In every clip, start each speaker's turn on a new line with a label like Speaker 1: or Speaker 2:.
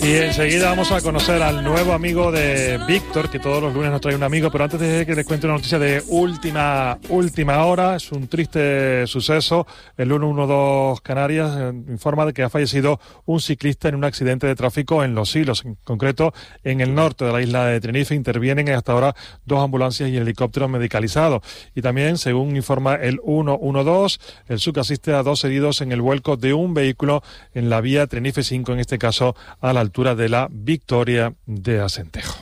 Speaker 1: Y enseguida vamos a conocer al nuevo amigo de Víctor, que todos los lunes nos trae un amigo, pero antes de que les cuente una noticia de última hora, es un triste suceso. El 112 Canarias informa de que ha fallecido un ciclista en un accidente de tráfico en Los Silos, en concreto en el norte de la isla de Tenerife. Intervienen hasta ahora 2 ambulancias y el helicóptero medicalizado. Y también, según informa el 112, el SUC asiste a 2 heridos en el vuelco de un vehículo en la vía Tenerife 5, en este caso a la altura de la Victoria de Acentejo.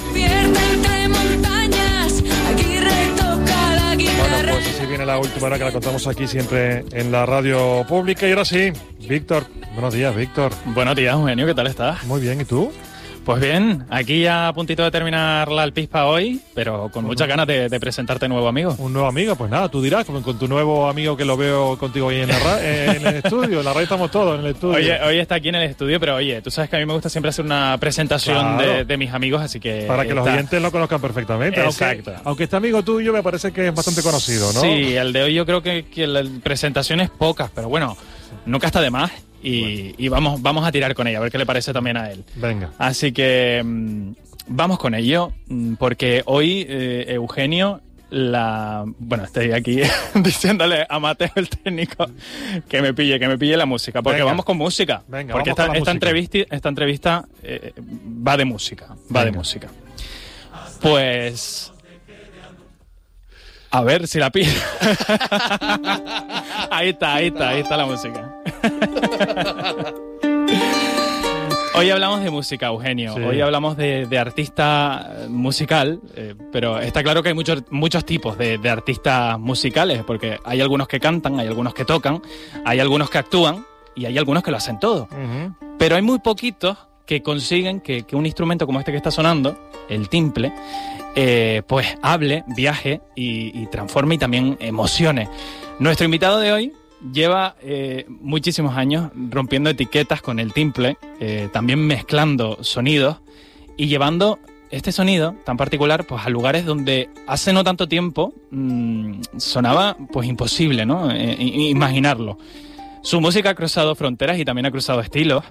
Speaker 1: Bueno, pues así viene la última hora que la contamos aquí siempre en la radio pública. Y ahora sí, Víctor. Buenos días, Víctor.
Speaker 2: Buenos días, Eugenio, ¿qué tal estás?
Speaker 1: Muy bien, ¿y tú?
Speaker 2: Pues bien, aquí ya a puntito de terminar la Alpispa hoy, pero con muchas ganas de presentarte nuevo amigo.
Speaker 1: Un nuevo amigo, pues nada, tú dirás, con tu nuevo amigo que lo veo contigo ahí en el estudio. En la radio estamos todos en el estudio.
Speaker 2: Hoy está aquí en el estudio, pero oye, tú sabes que a mí me gusta siempre hacer una presentación, claro, de mis amigos, así que...
Speaker 1: Para que los oyentes lo conozcan perfectamente.
Speaker 2: Exacto.
Speaker 1: Aunque este amigo tuyo me parece que es bastante conocido, ¿no?
Speaker 2: Sí, el de hoy yo creo que las presentaciones pocas, pero bueno, nunca está de más. Y vamos a tirar con ella, a ver qué le parece también a él.
Speaker 1: Venga.
Speaker 2: Así que vamos con ello, porque hoy, Eugenio, estoy aquí diciéndole a Mateo, el técnico, que me pille la música, porque vamos con música.
Speaker 1: Venga,
Speaker 2: porque esta entrevista va de música, de música. Pues... a ver si la pilla. Ahí está la música. Hoy hablamos de música, Eugenio. Sí. Hoy hablamos de artista musical, pero está claro que hay muchos tipos de artistas musicales, porque hay algunos que cantan, hay algunos que tocan, hay algunos que actúan y hay algunos que lo hacen todo. Uh-huh. Pero hay muy poquitos que consiguen que un instrumento como este que está sonando, el timple, pues hable, viaje y transforme y también emocione. Nuestro invitado de hoy lleva muchísimos años rompiendo etiquetas con el timple, también mezclando sonidos y llevando este sonido tan particular pues a lugares donde hace no tanto tiempo sonaba pues imposible, ¿no? Imaginarlo. Su música ha cruzado fronteras y también ha cruzado estilos.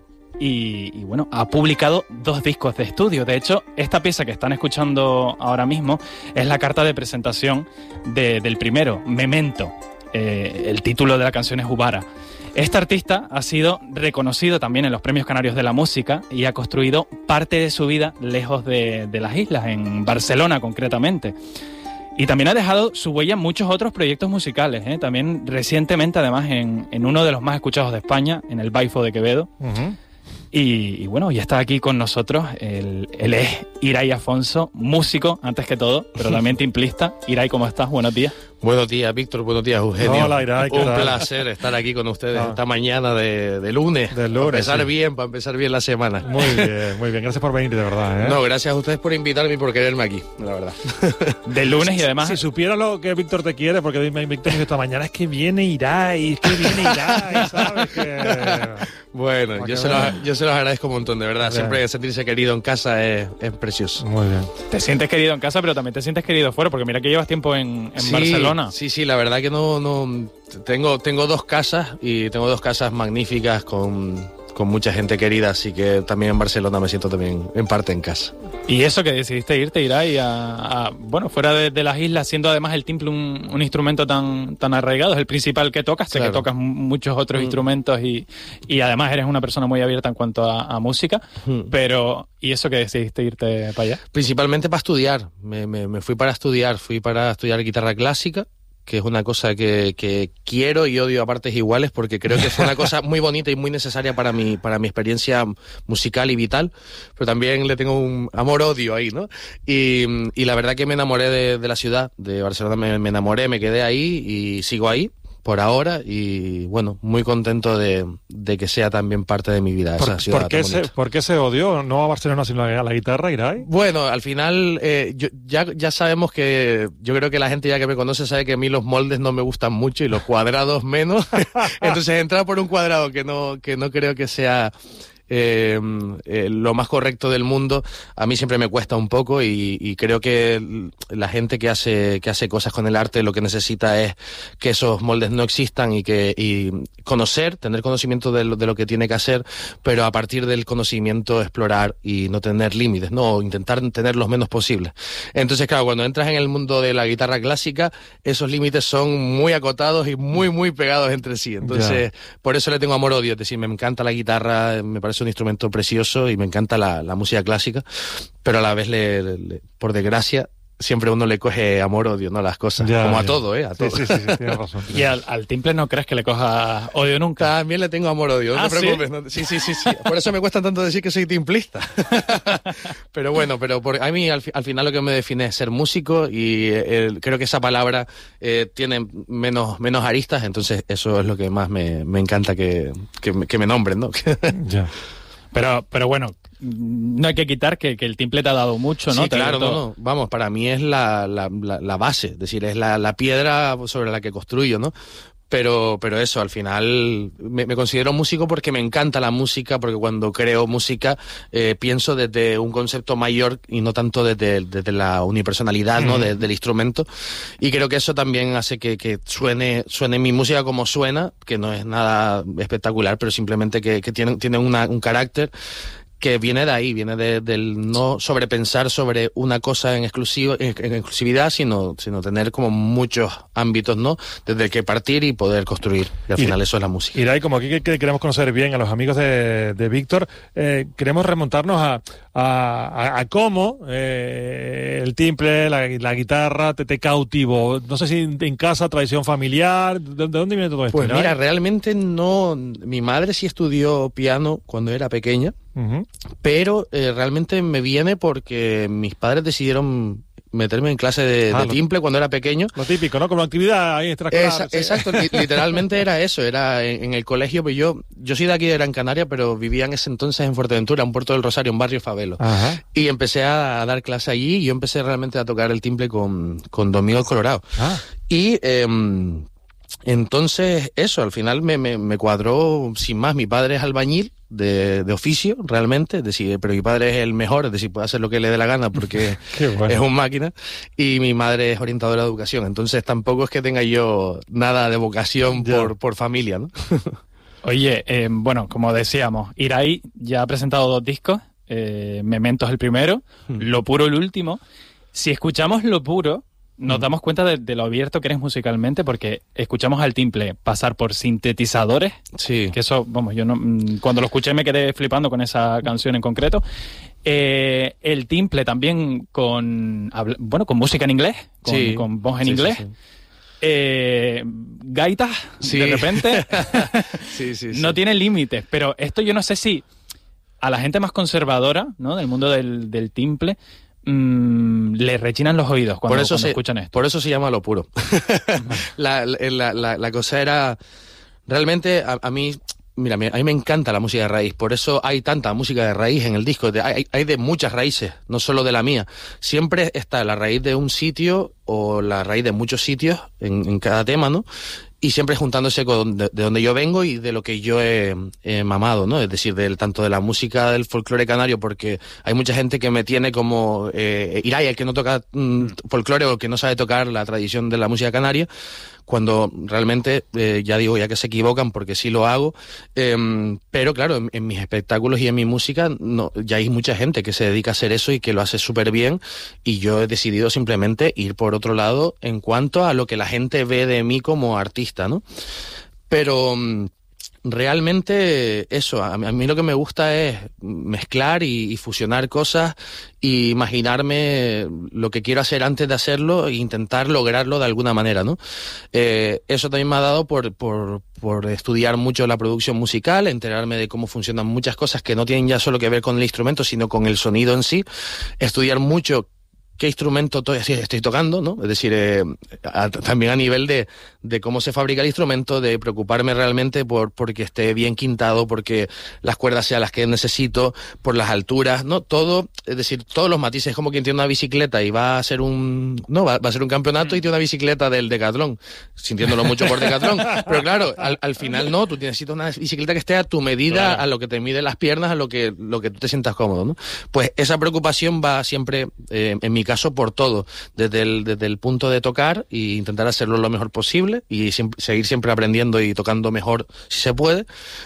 Speaker 2: Y bueno, ha publicado 2 discos de estudio. De hecho, esta pieza que están escuchando ahora mismo es la carta de presentación del primero, Memento. El título de la canción es Ubara. Este artista ha sido reconocido también en los Premios Canarios de la Música y ha construido parte de su vida lejos de las islas, en Barcelona concretamente. Y también ha dejado su huella en muchos otros proyectos musicales, ¿eh? También recientemente, además, en uno de los más escuchados de España, en el Baifo de Quevedo. Uh-huh. Y bueno, ya está aquí con nosotros, él es Irai Afonso, músico antes que todo, pero también timplista. Irai, ¿cómo estás? Buenos días.
Speaker 3: Buenos días, Víctor. Buenos días, Eugenio.
Speaker 1: Hola, Irai.
Speaker 3: Un placer estar aquí con ustedes esta mañana de lunes.
Speaker 1: Del lunes,
Speaker 3: para empezar bien la semana.
Speaker 1: Muy bien. Gracias por venir, de verdad, ¿eh?
Speaker 3: No, gracias a ustedes por invitarme y por quererme aquí, la verdad.
Speaker 2: Del lunes y además...
Speaker 1: Si supieras lo que Víctor te quiere, porque Víctor dijo esta mañana, es que viene Irai, ¿sabes?
Speaker 3: Bueno, yo se los agradezco un montón, de verdad. Siempre sentirse querido en casa es precioso.
Speaker 1: Muy bien.
Speaker 2: Te sientes querido en casa, pero también te sientes querido fuera, porque mira que llevas tiempo en Barcelona.
Speaker 3: Sí, la verdad que no tengo 2 casas y tengo 2 casas magníficas con mucha gente querida, así que también en Barcelona me siento también en parte en casa.
Speaker 2: Y eso que decidiste irte, Irai, fuera de las islas, siendo además el timple un instrumento tan arraigado, es el principal que tocas, sé que tocas muchos otros instrumentos y además eres una persona muy abierta en cuanto a música, pero ¿y eso que decidiste irte para allá?
Speaker 3: Principalmente para estudiar, me fui para estudiar guitarra clásica, que es una cosa que quiero y odio a partes iguales, porque creo que fue una cosa muy bonita y muy necesaria para mi experiencia musical y vital, pero también le tengo un amor-odio ahí, ¿no? Y la verdad que me enamoré de la ciudad, de Barcelona, me enamoré, me quedé ahí y sigo ahí por ahora, y bueno, muy contento de que sea también parte de mi vida esa ciudad.
Speaker 1: ¿Por qué ese odio? ¿No a Barcelona sino a la guitarra, Irai?
Speaker 3: Bueno, al final ya sabemos que, yo creo que la gente ya que me conoce sabe que a mí los moldes no me gustan mucho y los cuadrados menos. Entonces entrar por un cuadrado que no creo que sea lo más correcto del mundo, a mí siempre me cuesta un poco y creo que la gente que hace cosas con el arte lo que necesita es que esos moldes no existan y tener conocimiento de lo que tiene que hacer, pero a partir del conocimiento explorar y no tener límites, ¿no? Intentar tener los menos posibles. Entonces, claro, cuando entras en el mundo de la guitarra clásica, esos límites son muy acotados y muy, muy pegados entre sí. Entonces, por eso le tengo amor-odio. Es decir, me encanta la guitarra, me parece un instrumento precioso y me encanta la música clásica, pero a la vez, por desgracia, siempre uno le coge amor-odio, ¿no? Las cosas. Como a todo, ¿eh? A todo.
Speaker 1: Sí, tienes razón.
Speaker 2: ¿Y al timple no crees que le cojas odio nunca?
Speaker 3: También le tengo amor-odio, no te preocupes.
Speaker 2: ¿sí?
Speaker 3: ¿no? Sí. Por eso me cuesta tanto decir que soy timplista. Pero bueno, a mí al final lo que me define es ser músico y creo que esa palabra tiene menos aristas, entonces eso es lo que más me encanta que me nombren, ¿no?
Speaker 1: Ya.
Speaker 2: Pero bueno, no hay que quitar que el timple te ha dado mucho, ¿no?
Speaker 3: Sí, claro, no. Vamos, para mí es la base, es decir, es la piedra sobre la que construyo, ¿no? Pero eso, al final me considero músico porque me encanta la música, porque cuando creo música pienso desde un concepto mayor y no tanto desde la unipersonalidad, ¿no? Del instrumento. Y creo que eso también hace que suene mi música como suena, que no es nada espectacular, pero simplemente que tiene un carácter que viene de ahí, viene del no sobrepensar sobre una cosa en exclusividad, sino tener como muchos ámbitos, ¿no? Desde el que partir y poder construir. Y al final eso es la música.
Speaker 1: Irai, como aquí que queremos conocer bien a los amigos de Víctor, queremos remontarnos a cómo el timple, la guitarra te cautivó. No sé si en casa, tradición familiar, ¿de dónde viene todo esto?
Speaker 3: Pues mira, realmente no. Mi madre sí estudió piano cuando era pequeña. Uh-huh. Pero realmente me viene porque mis padres decidieron meterme en clase de timple cuando era pequeño.
Speaker 1: Lo típico, ¿no? Como actividad ahí extraescolar.
Speaker 3: Exacto, literalmente era eso, era en el colegio. Pues yo soy de aquí de Gran Canaria, pero vivía en ese entonces en Fuerteventura, en Puerto del Rosario, un barrio favelo. Ajá. Y empecé a dar clase allí y yo empecé realmente a tocar el timple con Domingo Colorado. Y entonces eso, al final me cuadró sin más. Mi padre es albañil de oficio, realmente, es decir, pero mi padre es el mejor, es decir, puede hacer lo que le dé la gana porque bueno. Es un máquina, y mi madre es orientadora de educación, entonces tampoco es que tenga yo nada de vocación por familia, ¿no?
Speaker 2: Oye, bueno, como decíamos, Irai ya ha presentado 2 discos, Memento es el primero, Lo Puro el último. Si escuchamos Lo Puro, nos damos cuenta de lo abierto que eres musicalmente, porque escuchamos al timple pasar por sintetizadores.
Speaker 3: Sí.
Speaker 2: Que eso, vamos, yo no, cuando lo escuché me quedé flipando con esa canción en concreto. El timple también con música en inglés, con voz en inglés. Sí. Gaitas, de repente.
Speaker 3: Sí.
Speaker 2: No tiene límites, pero esto yo no sé si a la gente más conservadora, ¿no? Del mundo del timple, le rechinan los oídos cuando escuchan esto.
Speaker 3: Por eso se llama Lo Puro. la cosa era realmente a mí. Mira, a mí me encanta la música de raíz, por eso hay tanta música de raíz en el disco. Hay de muchas raíces, no solo de la mía. Siempre está la raíz de un sitio o la raíz de muchos sitios en cada tema, ¿no? Y siempre juntándose de donde yo vengo y de lo que yo he mamado, ¿no? Es decir, tanto de la música del folclore canario, porque hay mucha gente que me tiene como Irai, el que no toca folclore o que no sabe tocar la tradición de la música canaria, cuando realmente, ya digo, ya que se equivocan, porque sí lo hago, pero claro, en mis espectáculos y en mi música ya hay mucha gente que se dedica a hacer eso y que lo hace súper bien, y yo he decidido simplemente ir por otro lado en cuanto a lo que la gente ve de mí como artista, ¿no? Pero realmente eso, a mí lo que me gusta es mezclar y fusionar cosas y imaginarme lo que quiero hacer antes de hacerlo e intentar lograrlo de alguna manera, ¿no? Eso también me ha dado por estudiar mucho la producción musical, enterarme de cómo funcionan muchas cosas que no tienen ya solo que ver con el instrumento, sino con el sonido en sí, estudiar mucho qué instrumento estoy tocando, ¿no? Es decir, también a nivel de cómo se fabrica el instrumento, de preocuparme realmente porque esté bien quintado, porque las cuerdas sean las que necesito, por las alturas, ¿no? Todo, es decir, todos los matices, como quien tiene una bicicleta y va a ser un campeonato y tiene una bicicleta del Decathlon, sintiéndolo mucho por Decathlon, pero claro, al final no, tú necesitas una bicicleta que esté a tu medida, claro, a lo que te mide las piernas, a lo que tú te sientas cómodo, ¿no? Pues esa preocupación va siempre, en mi caso, por todo, desde el punto de tocar e intentar hacerlo lo mejor posible y seguir siempre aprendiendo y tocando mejor si se puede,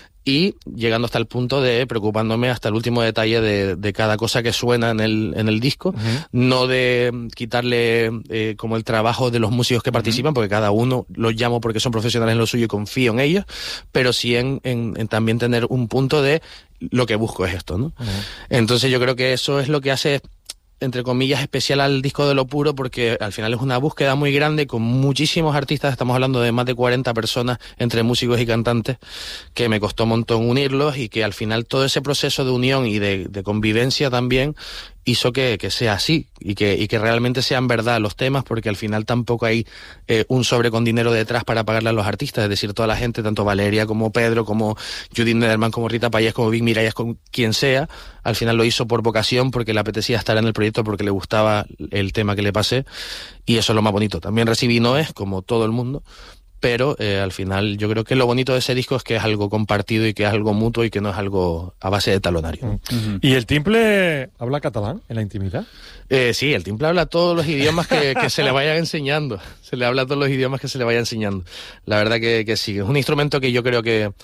Speaker 3: y llegando hasta el punto de preocupándome hasta el último detalle de cada cosa que suena en el disco, uh-huh, no de quitarle como el trabajo de los músicos que participan, uh-huh, porque cada uno los llamo porque son profesionales en lo suyo y confío en ellos, pero sí en también tener un punto de lo que busco es esto, ¿no? Uh-huh. Entonces yo creo que eso es lo que hace, entre comillas, especial al disco de Lo Puro, porque al final es una búsqueda muy grande con muchísimos artistas, estamos hablando de más de 40 personas entre músicos y cantantes, que me costó un montón unirlos y que al final todo ese proceso de unión y de convivencia también hizo que sea así y que realmente sean verdad los temas, porque al final tampoco hay un sobre con dinero detrás para pagarle a los artistas, es decir, toda la gente, tanto Valeria como Pedro, como Judith Nederman, como Rita Payés, como Vic Miralles, con quien sea, al final lo hizo por vocación, porque le apetecía estar en el proyecto, porque le gustaba el tema que le pasé, y eso es lo más bonito. También recibí noes, como todo el mundo, pero al final yo creo que lo bonito de ese disco es que es algo compartido y que es algo mutuo y que no es algo a base de talonario.
Speaker 1: Uh-huh. ¿Y el timple habla catalán en la intimidad?
Speaker 3: Sí, el timple habla todos los idiomas que se le vayan enseñando. Se le habla todos los idiomas que se le vayan enseñando. La verdad que sí, es un instrumento que yo creo que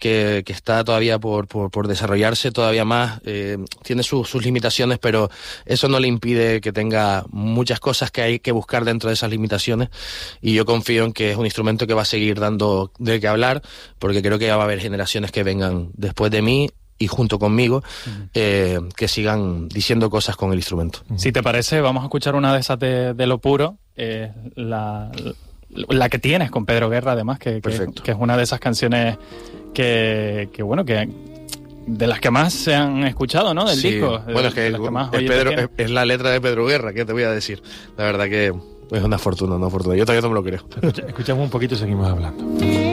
Speaker 3: está todavía por desarrollarse todavía más, tiene sus limitaciones, pero eso no le impide que tenga muchas cosas que hay que buscar dentro de esas limitaciones, y yo confío en que es un instrumento que va a seguir dando de qué hablar, porque creo que ya va a haber generaciones que vengan después de mí y junto conmigo, que sigan diciendo cosas con el instrumento.
Speaker 2: Si te parece, vamos a escuchar una de esas de Lo Puro, la que tienes con Pedro Guerra, además, que es una de esas canciones que de las que más se han escuchado, ¿no? Del disco.
Speaker 3: Bueno, es que es la letra de Pedro Guerra, ¿qué te voy a decir? La verdad que es una fortuna. Yo todavía no me lo creo.
Speaker 1: Escuchamos un poquito y seguimos hablando.